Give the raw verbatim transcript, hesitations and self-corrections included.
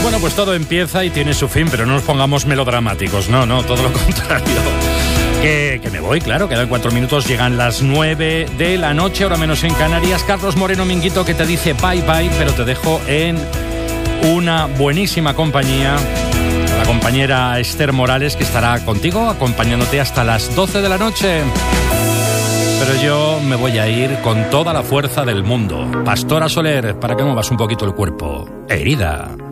Bueno, pues todo empieza y tiene su fin, pero no nos pongamos melodramáticos, no, no, todo lo contrario. Que, que me voy, claro, quedan cuatro minutos, llegan las nueve de la noche, ahora menos en Canarias. Carlos Moreno Minguito que te dice bye bye, pero te dejo en una buenísima compañía, la compañera Esther Morales, que estará contigo, acompañándote hasta las doce de la noche. Pero yo me voy a ir con toda la fuerza del mundo. Pastora Soler, para que muevas un poquito el cuerpo. Herida.